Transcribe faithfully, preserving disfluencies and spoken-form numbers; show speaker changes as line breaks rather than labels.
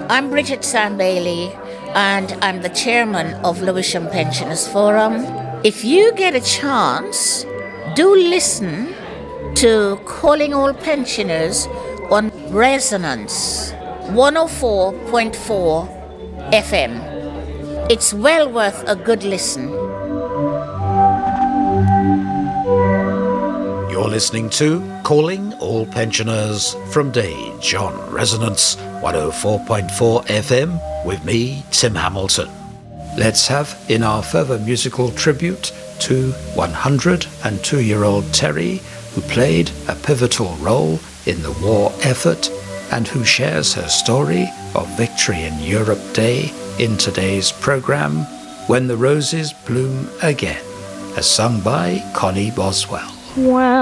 I'm Bridget Sand-Bailey, and I'm the chairman of Lewisham Pensioners Forum. If you get a chance, do listen to Calling All Pensioners on Resonance one oh four point four F M. It's well worth a good listen.
You're listening to Calling All Pensioners from Dage on Resonance one oh four point four F M with me, Tim Hamilton. Let's have in our further musical tribute to one hundred two-year-old Terry, who played a pivotal role in the war effort and who shares her story of Victory in Europe Day in today's programme, When the Roses Bloom Again, as sung by Connie Boswell.
Wow.